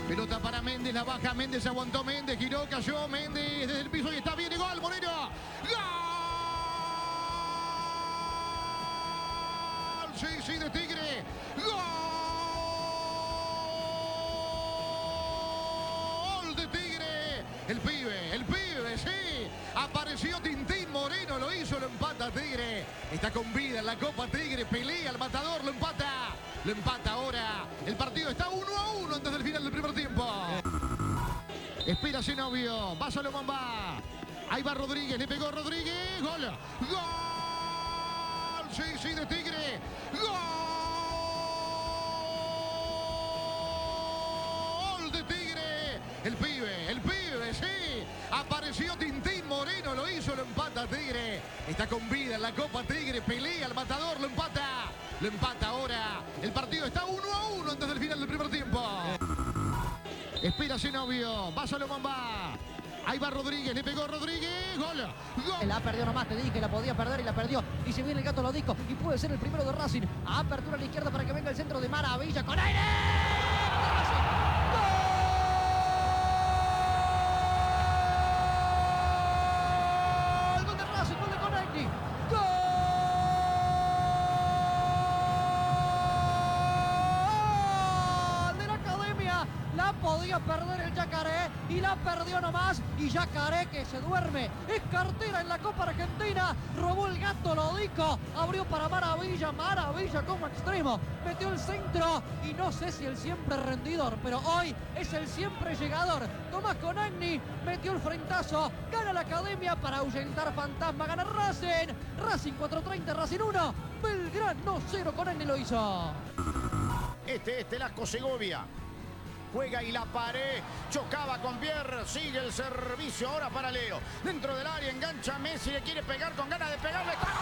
Pelota para Méndez, la baja Méndez, aguantó Méndez, giró, cayó Méndez desde el piso y está bien, y gol, Moreno. ¡Gol! Sí, sí, de Tigre. ¡Gol de Tigre! El pibe, sí. Apareció Tintín Moreno, lo hizo, lo empata Tigre. Está con vida en la Copa Tigre, pelea el matador, lo empata. Lo empata ahora. El partido está 1-1 antes del final del primer tiempo. Espera Zenobio. Va Salomón, va. Ahí va Rodríguez. Le pegó Rodríguez. Gol. Gol. Sí, sí, de Tigre. Gol de Tigre. El pibe, sí. Apareció Tintín Moreno, lo hizo, lo empata Tigre. Está con vida en la Copa Tigre, pelea el matador, lo empata. Lo empata ahora. El partido está 1-1 antes del final del primer tiempo. Espera Zenobio. Va Salomón, va. Ahí va Rodríguez. Le pegó Rodríguez. Gol. Gol. La perdió nomás, te dije que la podía perder y la perdió. Y se viene el Gato Lodico y puede ser el primero de Racing. Apertura a la izquierda para que venga el centro de Maravilla con aire. ¡Gol de Racing! ¡Gol de Conecti! ¡Gol! De la Academia. La podía perder el Yacaré y la perdió nomás. Y Yacaré que se duerme. Es cartera en la Copa Argentina. Robó el Gato Lodico. Abrió para Maravilla. Maravilla como extremo. Metió el centro. Y no sé si el siempre rendidor, pero hoy es el siempre llegador. Tomás Conagni metió el frentazo. Gana la Academia para ahuyentar fantasma. Gana Racing. Racing 4-30, Racing 1. Belgrano 0. Conagni lo hizo. Este es Telasco Segovia. Juega y la pared, chocaba con Pierre, sigue el servicio ahora para Leo. Dentro del área engancha Messi, le quiere pegar con ganas de pegarle. ¡Está!